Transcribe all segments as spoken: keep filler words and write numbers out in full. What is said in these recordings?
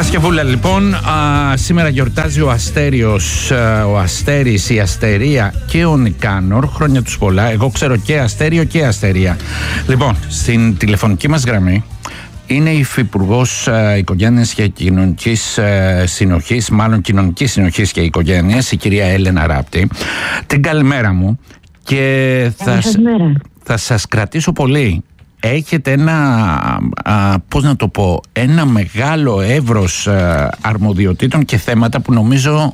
Παρασκευούλα λοιπόν, α, σήμερα γιορτάζει ο Αστέριος, α, ο Αστέρης, η Αστερία και ο Νικάνορ. Χρόνια τους πολλά. Εγώ ξέρω και Αστέριο και Αστερία. Λοιπόν, στην τηλεφωνική μας γραμμή είναι η Υφυπουργός Οικογένειας και Κοινωνικής Συνοχής, μάλλον Κοινωνικής Συνοχής και Οικογένειας, η κυρία Έλενα Ράπτη. Την καλημέρα μου και θα, θα σας κρατήσω πολύ. Έχετε ένα, α, πώς να το πω, ένα μεγάλο εύρος α, αρμοδιοτήτων και θέματα που νομίζω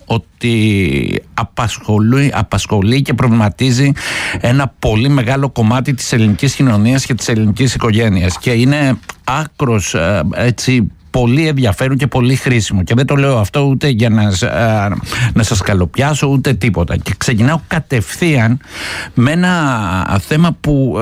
ότι απασχολεί, απασχολεί και προβληματίζει ένα πολύ μεγάλο κομμάτι της ελληνικής κοινωνίας και της ελληνικής οικογένειας και είναι άκρος α, έτσι πολύ ενδιαφέρον και πολύ χρήσιμο και δεν το λέω αυτό ούτε για να, α, να σας καλοπιάσω ούτε τίποτα και ξεκινάω κατευθείαν με ένα θέμα που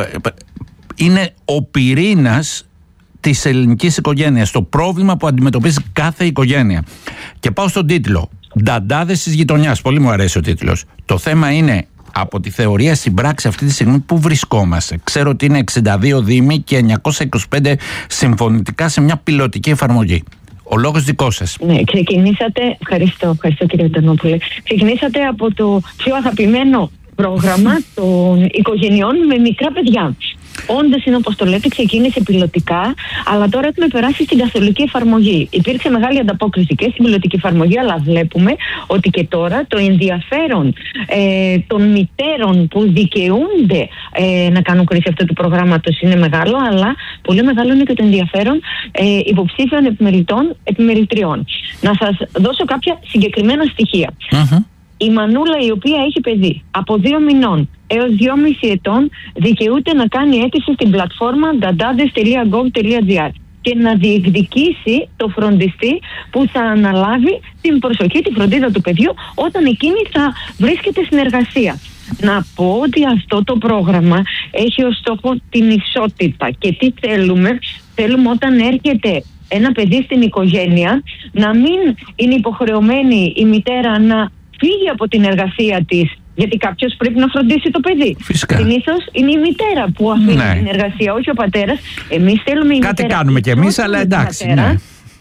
είναι ο πυρήνας της ελληνικής οικογένειας, το πρόβλημα που αντιμετωπίζει κάθε οικογένεια. Και πάω στον τίτλο. Νταντάδες της γειτονιάς. Πολύ μου αρέσει ο τίτλος. Το θέμα είναι από τη θεωρία στην πράξη αυτή τη στιγμή που βρισκόμαστε. Ξέρω ότι είναι εξήντα δύο δήμοι και εννιακόσια είκοσι πέντε συμφωνητικά σε μια πιλωτική εφαρμογή. Ο λόγος δικός σας. Ναι, ξεκινήσατε. Ευχαριστώ, ευχαριστώ κύριε Τανόπουλε. Ξεκινήσατε από το πιο αγαπημένο πρόγραμμα των οικογενειών με μικρά παιδιά. Όντως είναι όπως το λέτε, ξεκίνησε πιλωτικά, αλλά τώρα έχουμε περάσει στην καθολική εφαρμογή. Υπήρξε μεγάλη ανταπόκριση και στην πιλωτική εφαρμογή, αλλά βλέπουμε ότι και τώρα το ενδιαφέρον ε, των μητέρων που δικαιούνται ε, να κάνουν χρήση αυτού του προγράμματος είναι μεγάλο, αλλά πολύ μεγάλο είναι και το ενδιαφέρον ε, υποψήφιων επιμελητών, επιμελητριών. Να σας δώσω κάποια συγκεκριμένα στοιχεία. Uh-huh. Η Μανούλα, η οποία έχει παιδί από δύο μηνών έως δυόμισι ετών, δικαιούται να κάνει αίτηση στην πλατφόρμα νταντάδες τελεία γκοβ τελεία τζι άρ και να διεκδικήσει το φροντιστή που θα αναλάβει την προσοχή, τη φροντίδα του παιδιού όταν εκείνη θα βρίσκεται στην εργασία. Να πω ότι αυτό το πρόγραμμα έχει ως στόχο την ισότητα. Και τι θέλουμε? Θέλουμε όταν έρχεται ένα παιδί στην οικογένεια να μην είναι υποχρεωμένη η μητέρα να φύγει από την εργασία της, γιατί κάποιος πρέπει να φροντίσει το παιδί. Συνήθως είναι η μητέρα που αφήνει ναι. την εργασία, όχι ο πατέρας. Εμείς θέλουμε η Κάτι μητέρα. κάνουμε κι εμείς, αλλά εντάξει. Ναι.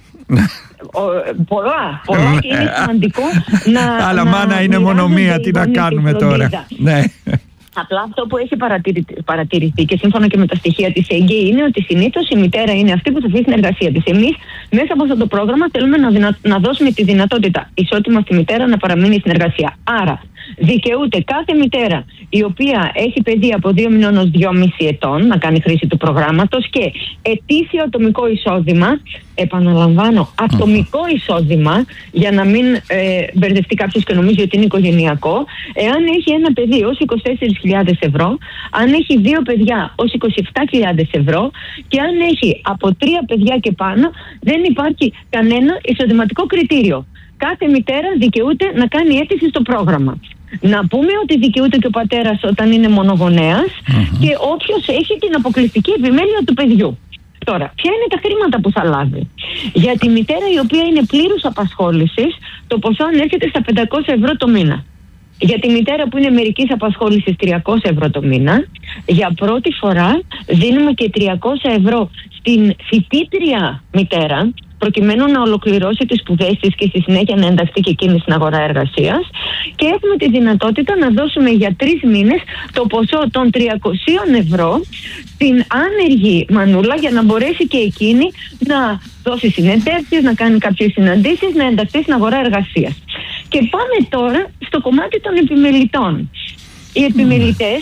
Πολλά, πολλά και είναι σημαντικό να. Αλλά να μάνα είναι μόνο μία, τι να κάνουμε τώρα. Ναι. Απλά αυτό που έχει παρατηρηθεί και σύμφωνα και με τα στοιχεία της ΕΓΚΕ είναι ότι συνήθως η μητέρα είναι αυτή που θα φύγει στην εργασία της. Εμείς μέσα από αυτό το πρόγραμμα θέλουμε να, δυνα... να δώσουμε τη δυνατότητα ισότιμα στη μητέρα να παραμείνει στην εργασία. Άρα δικαιούται κάθε μητέρα η οποία έχει παιδί από δύο μηνών ως δυόμισι ετών να κάνει χρήση του προγράμματος και ετήσιο ατομικό εισόδημα, επαναλαμβάνω, ατομικό εισόδημα για να μην ε, μπερδευτεί κάποιος και νομίζει ότι είναι οικογενειακό, εάν έχει ένα παιδί ως είκοσι τέσσερις χιλιάδες ευρώ, αν έχει δύο παιδιά ως είκοσι επτά χιλιάδες ευρώ και αν έχει από τρία παιδιά και πάνω, δεν υπάρχει κανένα εισοδηματικό κριτήριο. Κάθε μητέρα δικαιούται να κάνει αίτηση στο πρόγραμμα. Να πούμε ότι δικαιούται και ο πατέρας όταν είναι μονογονέας mm-hmm. και όποιος έχει την αποκλειστική επιμέλεια του παιδιού. Τώρα, ποια είναι τα χρήματα που θα λάβει? Για τη μητέρα η οποία είναι πλήρους απασχόλησης, το ποσό ανέρχεται στα πεντακόσια ευρώ το μήνα. Για τη μητέρα που είναι μερικής απασχόλησης, τριακόσια ευρώ το μήνα. Για πρώτη φορά δίνουμε και τριακόσια ευρώ στην φοιτήτρια μητέρα, προκειμένου να ολοκληρώσει τις σπουδές της και στη συνέχεια να ενταχθεί και εκείνη στην αγορά εργασίας. Και έχουμε τη δυνατότητα να δώσουμε για τρεις μήνες το ποσό των τριακόσια ευρώ στην άνεργη μανούλα για να μπορέσει και εκείνη να δώσει συνεντεύξεις, να κάνει κάποιες συναντήσεις, να ενταχθεί στην αγορά εργασίας. Και πάμε τώρα στο κομμάτι των επιμελητών. Οι επιμελητές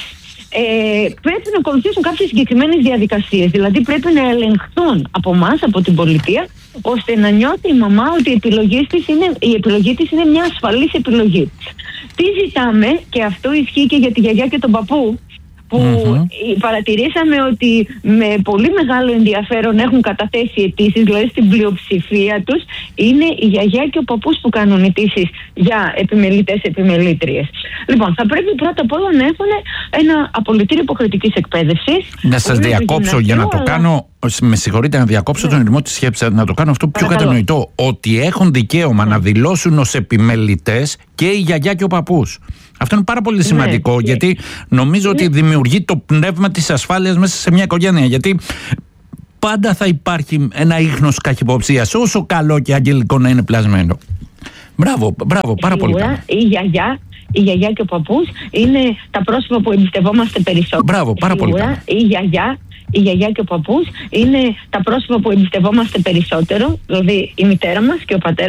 Ε, πρέπει να ακολουθήσουν κάποιες συγκεκριμένες διαδικασίες. Δηλαδή πρέπει να ελεγχθούν από εμάς, από την πολιτεία, ώστε να νιώθει η μαμά ότι η επιλογή της είναι, η επιλογή της είναι μια ασφαλής επιλογή. Τι ζητάμε, και αυτό ισχύει και για τη γιαγιά και τον παππού, που mm-hmm. παρατηρήσαμε ότι με πολύ μεγάλο ενδιαφέρον έχουν καταθέσει αιτήσεις, δηλαδή στην πλειοψηφία τους είναι η γιαγιά και ο παππούς που κάνουν αιτήσεις για επιμελητές, επιμελήτριες. Λοιπόν, θα πρέπει πρώτα απ' όλα να έχουν ένα απολυτήριο υποχρεωτικής εκπαίδευσης. Να σας διακόψω για να το αλλά... κάνω, με συγχωρείτε να διακόψω ναι. τον ρυθμό της σκέψης, να το κάνω αυτό πιο Παρακαλώ. κατανοητό, ότι έχουν δικαίωμα ναι. να δηλώσουν ως επιμελητές και η γιαγιά και ο παππούς. Αυτό είναι πάρα πολύ σημαντικό, ναι, γιατί νομίζω ναι. ότι δημιουργεί το πνεύμα της ασφάλειας μέσα σε μια οικογένεια. Γιατί πάντα θα υπάρχει ένα ίχνος καχυποψίας, όσο καλό και αγγελικό να είναι πλασμένο. Μπράβο, μπράβο, πάρα πολύ καλά. Η γιαγιά, η γιαγιά και ο παππούς είναι τα πρόσωπα που εμπιστευόμαστε περισσότερο. Μπράβο, πάρα πολύ καλά. Η γιαγιά, η γιαγιά και ο παππούς είναι τα πρόσωπα που εμπιστευόμαστε περισσότερο, δηλαδή η μητέρα μας και ο πατέρας.